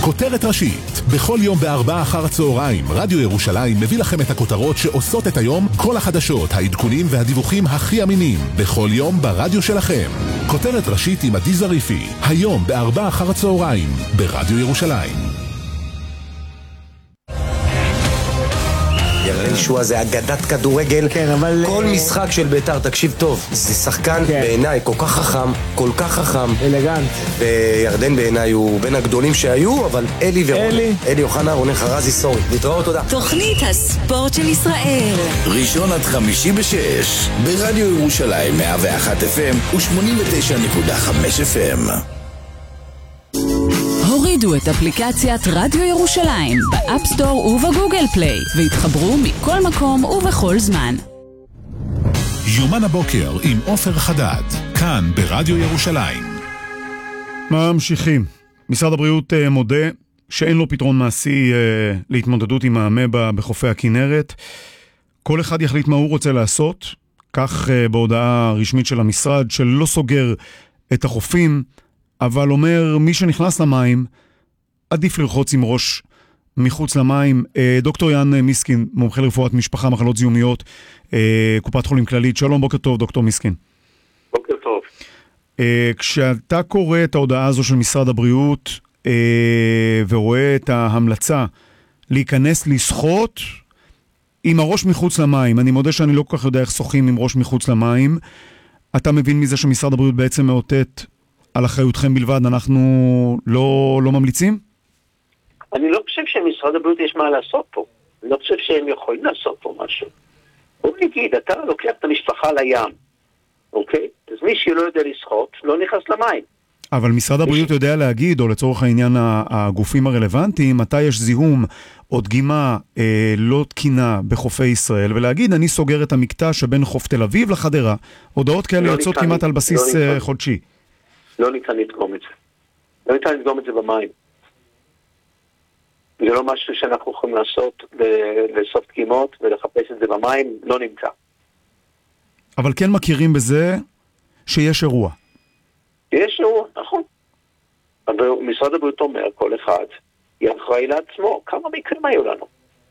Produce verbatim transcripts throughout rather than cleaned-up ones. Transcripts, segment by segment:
כותרת ראשית. בכל יום בארבעה אחר הצהריים, רדיו ירושלים מביא לכם את הכותרות שעושות את היום, כל החדשות, העדכונים והדיווחים הכי אמינים. בכל יום ברדיו שלכם. כותרת ראשית עם עדי זריפי. היום בארבעה אחר הצהריים, ברדיו ירושלים. ירדן שועה זה אגדת כדורגל. כן, אבל... כל משחק של בית"ר, תקשיב טוב, זה שחקן כן. בעיניי כל כך חכם, כל כך חכם. אלגנט. וירדן בעיניי הוא בין הגדולים שהיו, אבל אלי ורון. אלי. אלי אוחנה, רונן חרזי, סורי. להתראות, תודה. תוכנית הספורט של ישראל. ראשון עד חמישי בשש, ברדיו ירושלים מאה ואחת אף אם ו-שמונים ותשע נקודה חמש אף אם. הורידו את אפליקציית רדיו ירושלים באפסטור ובגוגל פליי והתחברו מכל מקום ובכל זמן. יומן הבוקר עם עופר חדד, כאן ברדיו ירושלים. ממשיכים. משרד הבריאות מודה שאין לו פתרון מעשי להתמודדות עם האמבה בחופי הכנרת. כל אחד יחליט מה הוא רוצה לעשות, כך בהודעה רשמית של המשרד שלא סוגר את החופים, אבל אומר מי שנכנס למים עדיף לרחוץ עם ראש מחוץ למים. דוקטור יאן מיסקין, מומחה לרפואת משפחה, מחלות זיהומיות, קופת חולים כללית. שלום, בוקר טוב דוקטור מיסקין. בוקר טוב. כשאתה קורא את ההודעה הזו של משרד הבריאות ורואה את ההמלצה להיכנס לשחות עם הראש מחוץ למים, אני מודה שאני לא כל כך יודע איך שוחים עם ראש מחוץ למים, אתה מבין מזה שמשרד הבריאות בעצם מאותת על אחריותכם בלבד, אנחנו לא, לא ממליצים? אני לא חושב שמשרד הבריאות יש מה לעשות פה. אני לא חושב שהם יכולים לעשות פה משהו. בוא נגיד, אתה לוקח את המשפחה לים, אוקיי? אז מי שלא יודע לשחות, לא נכנס למים. אבל משרד הבריאות יודע להגיד, או לצורך העניין הגופים הרלוונטיים, מתי יש זיהום או דגימה אה, לא תקינה בחופי ישראל, ולהגיד, אני סוגר את המקטע שבין חוף תל אביב לחדרה. הודעות כאלה לא יוצאות כמעט על בסיס לא uh, חודשי. לא ניתן לדגום את זה. לא ניתן לדגום את זה במים. זה לא משהו שאנחנו יכולים לעשות, לאסוף דגימות ולחפש את זה במים, לא נמצא. אבל כן מכירים בזה שיש אירוע. יש אירוע, נכון. אבל משרד הבריאות אומר, כל אחד יאחראי לעצמו. כמה מקרים היו לנו?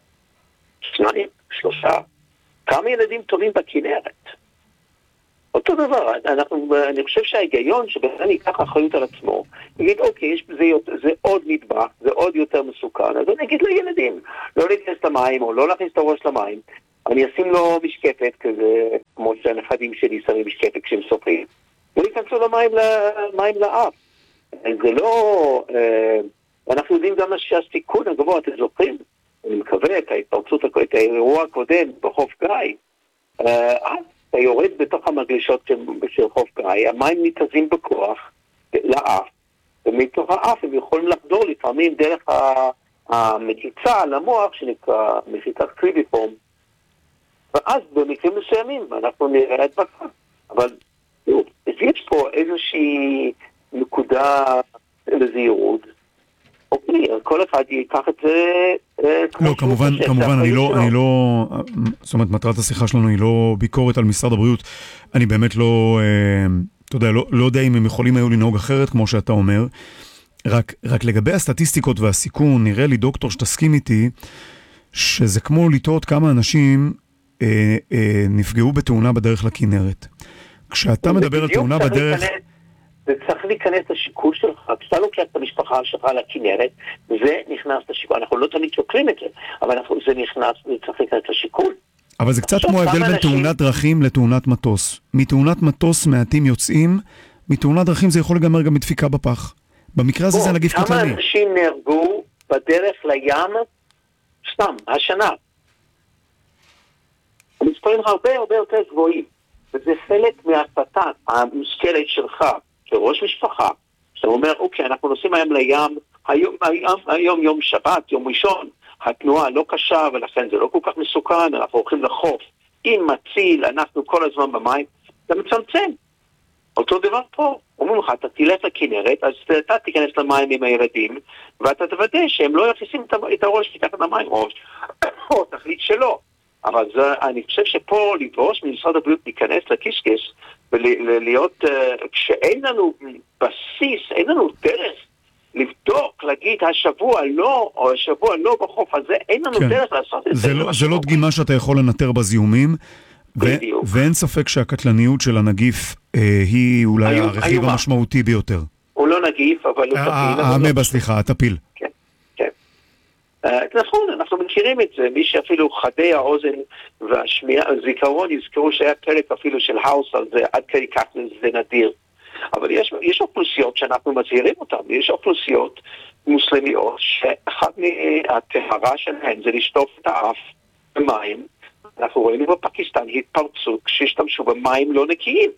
שניים, שלושה. כמה ילדים טובים בכנרת? אותו דבר, אנחנו, אני חושב שההיגיון שבכלל ייקח אחריות על עצמו, יגיד, אוקיי, יש, זה, זה עוד נדבך, זה עוד יותר מסוכן, אז אני אגיד לילדים, לא להיכנס למים או לא להכניס את הראש למים, אני אשים לו משקפת כזה, כמו שהנכדים שלי שמים משקפת כשהם שוחים, ולהיכנסו למים, למים לאף. זה לא, אה, אנחנו יודעים גם שהסיכון הגבוה, אתם זוכרים, אני מקווה את ההתפרצות, את האירוע הקודם בחוף גיא, אה, אז, אתה יורד בתוך המגלישות של, של חוף גיא, המים ניתזים בכוח לאף, ומתוך האף הם יכולים לחדור לפעמים דרך המחיצה למוח שנקרא מחיצת קריביפורם, ואז במקרים מסוימים אנחנו נראה את בקר. אבל יש פה איזושהי נקודה לזהירות, אוקיי, כל אחד ייקח את זה... לא, כמובן, כמובן, אני לא, אני לא, זאת אומרת, מטרת השיחה שלנו היא לא ביקורת על משרד הבריאות, אני באמת לא, אתה יודע, לא, לא יודע אם הם יכולים היו לנהוג אחרת, כמו שאתה אומר, רק, רק לגבי הסטטיסטיקות והסיכון, נראה לי דוקטור שתסכים איתי, שזה כמו לטעות כמה אנשים אה, אה, נפגעו בתאונה בדרך לכנרת. כשאתה מדבר על תאונה בדרך... זה צריך להיכנס לשיקול שלך, כשאתה לוקח את המשפחה שלך לכנרת, זה נכנס לשיקול, אנחנו לא תמיד שוקלים את זה, אבל אנחנו, זה נכנס, זה צריך להיכנס לשיקול. אבל זה קצת כמו ההבדל בין אנשים... תאונת דרכים לתאונת מטוס. מתאונת מטוס מעטים יוצאים, מתאונת דרכים זה יכול לגמר גם מדפיקה בפח. במקרה הזה בוא, זה נגיף קטלני. כמה אנשים נהרגו בדרך לים, סתם, השנה. המספרים הרבה הרבה יותר גבוהים, וזה חלק מההחלטה המושכלת שלך. כראש משפחה, שאתה אומר, אוקיי, אנחנו נוסעים היום לים, היום, היום, היום יום שבת, יום ראשון, התנועה לא קשה, ולכן זה לא כל כך מסוכן, אנחנו הולכים לחוף, אם מציל, אנחנו כל הזמן במים, זה מצמצם. אותו דבר פה, אומרים לך, אתה תלך לכנרת, אז אתה תיכנס למים עם הילדים, ואתה תוודא שהם לא יכניסים את הראש מתחת למים, או, או תחליט שלא. אבל זה, אני חושב שפה לדרוש ממשרד הבריאות להיכנס לקישקש ולהיות, כשאין לנו בסיס, אין לנו דרך לבדוק, להגיד השבוע לא, או השבוע לא בחוף הזה, אין לנו כן. דרך לעשות את זה. זה לא, זה לא דגימה שאתה יכול לנטר בזיהומים, בדיוק. ו- ואין ספק שהקטלניות של הנגיף אה, היא אולי היו- הרכיב היו המשמעותי ביותר. הוא לא נגיף, אבל הוא אה, טפיל. אבל האמבה, לא- סליחה, הטפיל. כן, כן. Uh, נכון, אנחנו מכירים את זה, מי שאפילו חדי האוזן והשמיעה, הזיכרון, יזכרו שהיה פרק אפילו של האוס על זה, עד כדי כך זה נדיר. אבל יש, יש אוכלוסיות שאנחנו מזהירים אותן, יש אוכלוסיות מוסלמיות שאחת מהטהרה שלהן זה לשטוף את האף במים. אנחנו ראינו בפקיסטן התפרצות כשהשתמשו במים לא נקיים.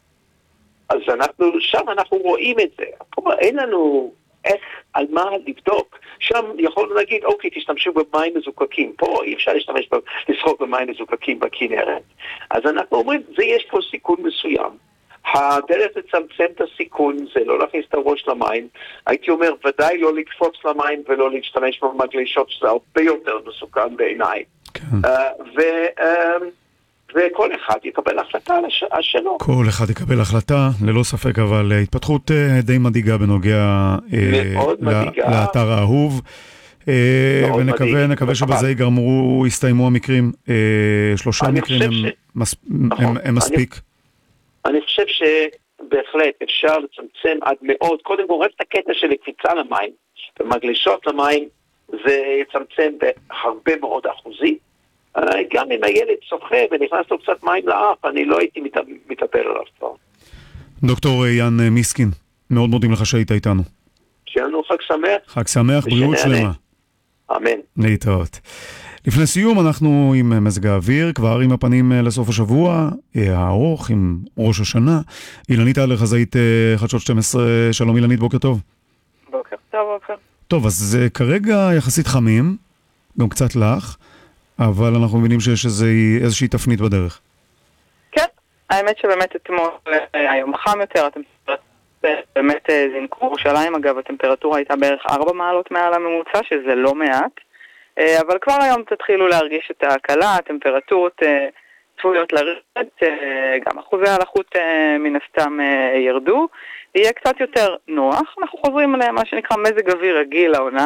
אז אנחנו, שם אנחנו רואים את זה. כלומר, אין לנו איך, על מה לבדוק. שם יכולנו להגיד, אוקיי, תשתמשו במים מזוקקים. פה אי אפשר להשתמש, לשחוק במים מזוקקים בכנרת. אז אנחנו אומרים, זה יש פה סיכון מסוים. הדרך לצמצם את הסיכון זה לא להכניס את הראש למים. הייתי אומר, ודאי לא לקפוץ למים ולא להשתמש במגלשות, שזה הרבה יותר מסוכן בעיניי. כן. Uh, ו- uh, וכל אחד יקבל החלטה על הש- השלו. כל אחד יקבל החלטה, ללא ספק, אבל התפתחות אה, די מדאיגה בנוגע אה, מאוד ל- מדאיגה. לאתר האהוב. אה, מאוד ונקווה מדאיג. נקווה שבזה אבל- ייגמרו, יסתיימו המקרים. אה, שלושה אני מקרים חושב הם, ש- מס, נכון. הם, הם מספיק. אני חושב שבהחלט אפשר לצמצם עד מאוד, קודם כל רק את הקטע של קפיצה למים, במגלשות למים זה יצמצם בהרבה מאוד אחוזים. Uh, גם אם הילד שוחה ונכנס לו קצת מים לאף, אני לא הייתי מת- מטפל עליו כבר. דוקטור יאן מיסקין, מאוד מודים לך שהיית איתנו. שיהיה לנו חג שמח. חג שמח, בריאות ושנהנה. שלמה. אמן. להתראות. לפני סיום אנחנו עם מזג האוויר, כבר עם הפנים לסוף השבוע הארוך, עם ראש השנה. אילנית אדלר, חזאית חדשות שתים עשרה, שלום אילנית, בוקר טוב. בוקר טוב, בוקר. טוב, אז זה כרגע יחסית חמים, גם קצת לך, אבל אנחנו מבינים שיש איזושהי תפנית בדרך. כן, האמת שבאמת אתמול היום חם יותר, הטמפרטורה באמת זינקו. ירושלים אגב, הטמפרטורה הייתה בערך ארבע מעלות מעל הממוצע, שזה לא מעט, אבל כבר היום תתחילו להרגיש את ההקלה, הטמפרטורות צפויות לרדת, גם אחוזי הלחות מן הסתם ירדו, יהיה קצת יותר נוח. אנחנו חוזרים למה שנקרא מזג אוויר רגיל לעונה,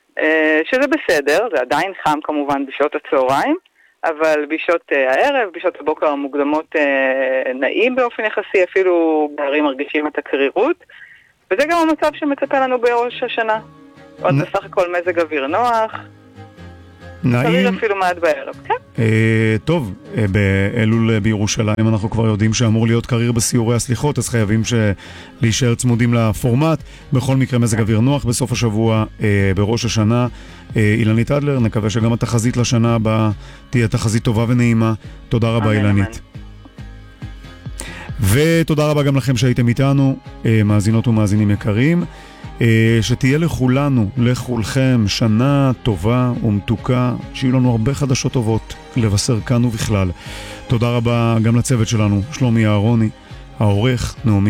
שזה בסדר, זה עדיין חם כמובן בשעות הצהריים, אבל בשעות הערב, בשעות הבוקר המוקדמות נעים באופן יחסי, אפילו בערים מרגישים את הקרירות, וזה גם המצב שמצפה לנו בראש השנה. עוד בסך הכל מזג אוויר נוח, נעים. אפילו מעט בערב, כן? אה, טוב, אה, באלול בירושלים אנחנו כבר יודעים שאמור להיות קריר בסיורי הסליחות, אז חייבים להישאר צמודים לפורמט. בכל מקרה מזג אוויר נוח בסוף השבוע, אה, בראש השנה. אה, אילנית אדלר, נקווה שגם התחזית לשנה הבאה תהיה תחזית טובה ונעימה. תודה רבה אילנית. ותודה רבה גם לכם שהייתם איתנו, אה, מאזינות ומאזינים יקרים. שתהיה לכולנו, לכולכם, שנה טובה ומתוקה, שיהיו לנו הרבה חדשות טובות לבשר כאן ובכלל. תודה רבה גם לצוות שלנו, שלומי אהרוני, העורך, נעמי